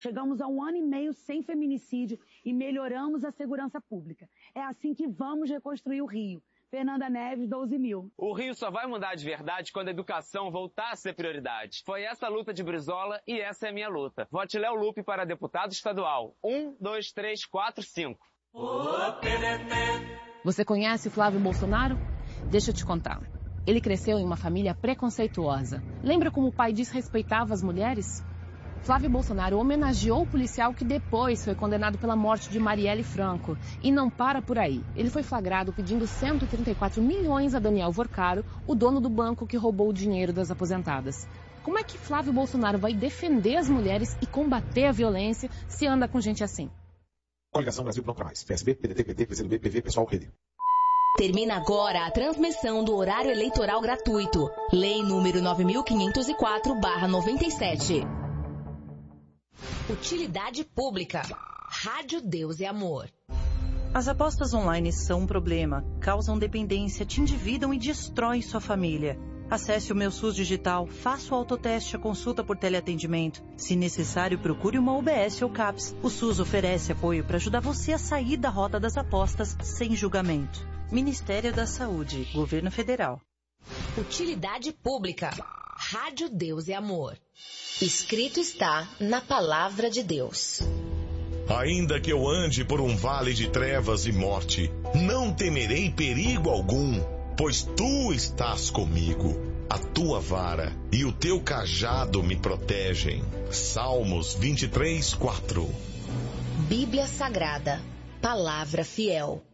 Chegamos a 1 ano e meio sem feminicídio e melhoramos a segurança pública. É assim que vamos reconstruir o Rio. Fernanda Neves, 12.000. O Rio só vai mudar de verdade quando a educação voltar a ser prioridade. Foi essa a luta de Brizola e essa é a minha luta. Vote Léo Lupe para deputado estadual. 1, 2, 3, 4, 5. Você conhece o Flávio Bolsonaro? Deixa eu te contar. Ele cresceu em uma família preconceituosa. Lembra como o pai desrespeitava as mulheres? Flávio Bolsonaro homenageou o policial que depois foi condenado pela morte de Marielle Franco. E não para por aí. Ele foi flagrado pedindo 134 milhões a Daniel Vorcaro, o dono do banco que roubou o dinheiro das aposentadas. Como é que Flávio Bolsonaro vai defender as mulheres e combater a violência se anda com gente assim? Coligação Brasil Não Pra Mais. PSB, PDT, PT, PCdoB, PV, Pessoal, Rede. Termina agora a transmissão do horário eleitoral gratuito. Lei número 9504/97. Utilidade pública. Rádio Deus e Amor. As apostas online são um problema, causam dependência, te endividam e destroem sua família. Acesse o Meu SUS Digital, faça o autoteste, a consulta por teleatendimento. Se necessário, procure uma UBS ou CAPS. O SUS oferece apoio para ajudar você a sair da rota das apostas sem julgamento. Ministério da Saúde, Governo Federal. Utilidade pública. Rádio Deus e Amor. Escrito está na Palavra de Deus. Ainda que eu ande por um vale de trevas e morte, não temerei perigo algum, pois tu estás comigo. A tua vara e o teu cajado me protegem. Salmos 23:4. Bíblia Sagrada, Palavra Fiel.